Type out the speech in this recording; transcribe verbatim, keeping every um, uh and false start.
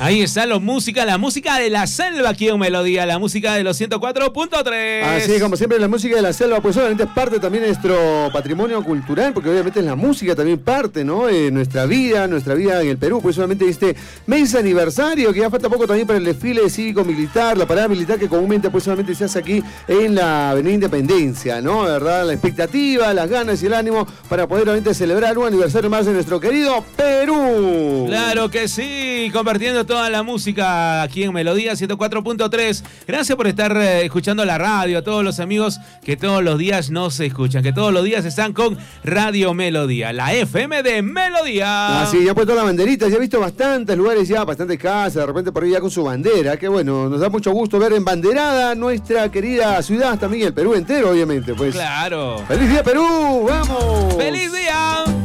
Ahí está la música, la música de la selva aquí en Melodía, la música de los ciento cuatro punto tres. Así es, como siempre, la música de la selva, pues obviamente es parte también de nuestro patrimonio cultural, porque obviamente es la música también parte, ¿no? De nuestra vida, nuestra vida en el Perú, pues obviamente este mes aniversario, que ya falta poco también para el desfile cívico-militar, la parada militar que comúnmente pues obviamente se hace aquí en la Avenida Independencia, ¿no? De verdad, la expectativa, las ganas y el ánimo para poder obviamente celebrar un aniversario más de nuestro querido Perú. Claro que sí, compartiendo toda la música aquí en Melodía ciento cuatro punto tres. Gracias por estar eh, escuchando la radio, a todos los amigos que todos los días nos escuchan, que todos los días están con Radio Melodía, la F M de Melodía. Ah, sí, ya ha puesto la banderita, ya he visto bastantes lugares ya, bastantes casas, de repente por ahí ya con su bandera, que bueno, nos da mucho gusto ver embanderada nuestra querida ciudad, también el Perú entero, obviamente, pues. Claro. ¡Feliz día, Perú! ¡Vamos! ¡Feliz día!